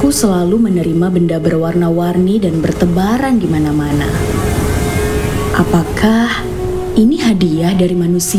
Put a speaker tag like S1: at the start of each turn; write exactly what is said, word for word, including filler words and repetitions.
S1: Aku selalu menerima benda berwarna-warni dan bertebaran di mana-mana. Apakah ini hadiah dari manusia?